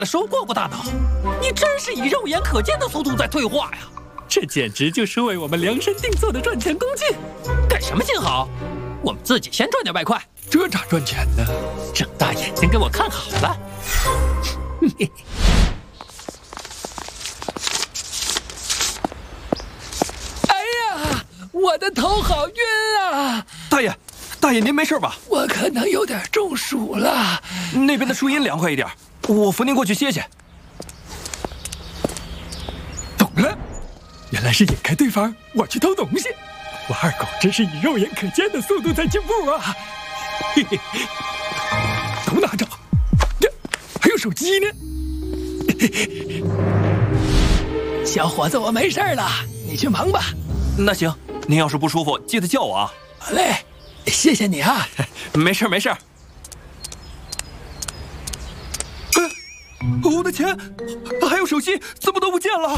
收过过大脑，你真是以肉眼可见的速度在退化呀！这简直就是为我们量身定做的赚钱工具。干什么劲好？我们自己先赚点外快。 这咋赚钱呢？ 睁大眼睛给我看好了！ 哎呀，我的头好晕啊！ 大爷您没事吧？ 我可能有点中暑了。 那边的树荫凉快一点，我扶您过去歇歇。 懂了，原来是引开对方，我去偷东西。我二狗真是以肉眼可见的速度在进步啊！嘿嘿，都拿着，还有手机呢。小伙子，我没事了，你去忙吧。 那行，您要是不舒服，记得叫我啊。 好嘞，谢谢你啊。 没事没事。我的钱，还有手机，怎么都不见了？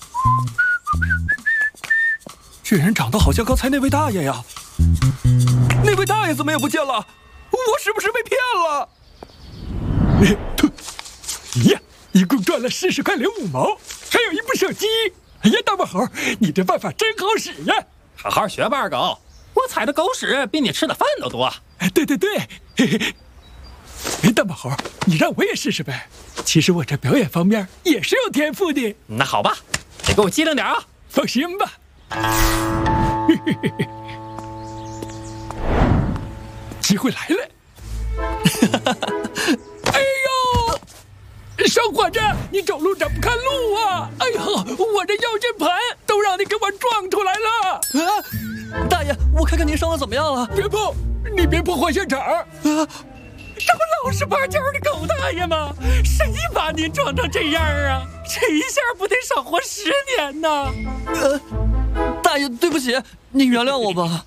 这人长得好像刚才那位大爷呀。那位大爷怎么也不见了？我是不是被骗了？ 呀，一共赚了40块05毛，还有一部手机。哎呀，大冒猴，你这办法真好使呀！ 好好学吧，二狗。我踩的狗屎比你吃的饭都多。 对，嘿嘿。哎，大冒猴，你让我也试试呗。其实我这表演方面也是有天赋的。 那好吧，得给我机灵点啊！ 放心吧。机会来了！哎呦，小伙子，你走路怎么不看路啊？哎呦，我这腰间盘都让你给我撞出来了！ 啊，大爷，我看看您伤的怎么样了？ 别碰，你别破坏现场！啊， 这不老实巴交的狗大爷吗？谁把您撞成这样啊？这一下不得少活10年呢？ 大爷，对不起，你原谅我吧。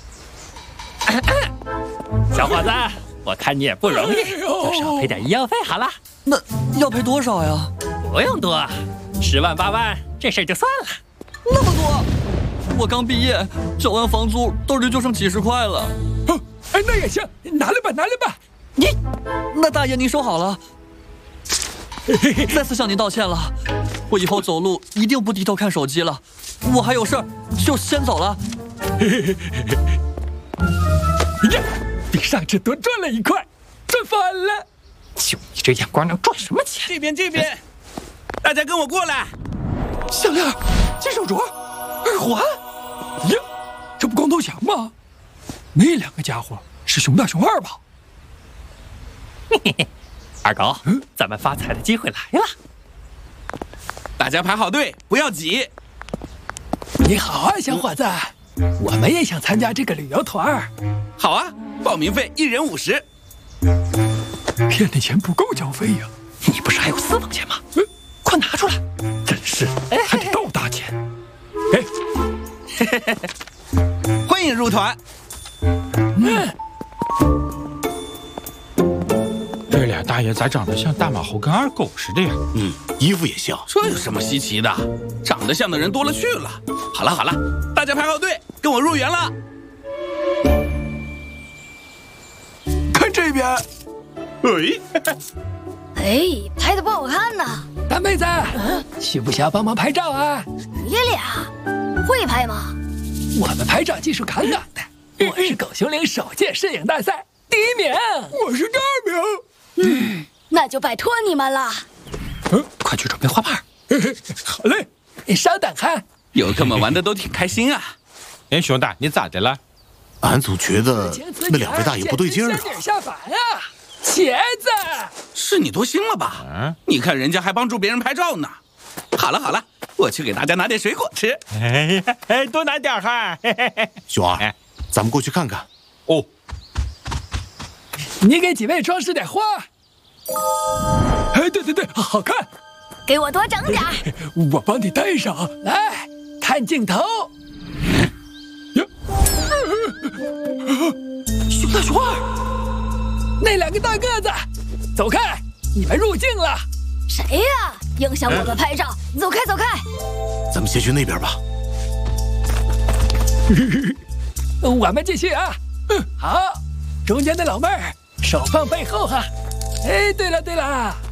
小伙子，我看你也不容易，就少赔点医药费好了。 那要赔多少呀？ 不用多，10万8万，这事儿就算了。 那么多？我刚毕业，交完房租，兜里就剩几10块了。 哎，那也行，拿来吧。 那大爷您收好了。再次向您道歉了，我以后走路一定不低头看手机了。我还有事儿，就先走了。 呀，比上次多赚了1块，赚翻了！ 就你这眼光能赚什么钱？ 这边，大家跟我过来。 项链、金手镯、耳环，呀，这不光头强吗？那2个家伙是熊大熊二吧？ 嘿嘿嘿，二狗，咱们发财的机会来了。 大家排好队，不要挤。 你好啊，小伙子，我们也想参加这个旅游团。 好啊，报名费1人50。 骗的钱不够交费呀？ 你不是还有私房钱吗？快拿出来！ 真是，还得倒搭钱。哎， 欢迎入团。 这俩大爷咋长得像大马猴跟二狗似的呀？ 衣服也像。 这有什么稀奇的？长得像的人多了去了。好了，大家排好队，跟我入园了。 看这边。 哎，拍的不好看呢。 大妹子，需不需要帮忙拍照啊？ 爷俩会拍吗？ 我们拍照技术杠杠的。我是狗熊岭首届摄影大赛第1名，我是第2名。 那就拜托你们了。 快去准备花瓣。 好嘞，你稍等哈。 游客们玩的都挺开心啊。 哎，兄弟，你咋的了？ 俺总觉得那2位大爷不对劲儿啊。 下凡啊，茄子， 是你多心了吧？你看人家还帮助别人拍照呢。好了，我去给大家拿点水果吃。 哎，多拿点哈。 熊二，咱们过去看看。 哦， 你给几位装饰点花。哎，对，好看。 给我多整点。 我帮你戴上，来看镜头。熊大熊二，那2个大个子，走开！你们入镜了。 谁呀？影响我们拍照！走开！ 咱们先去那边吧。 我们继续啊。好，中间的老妹儿手放背后哈。哎，对了，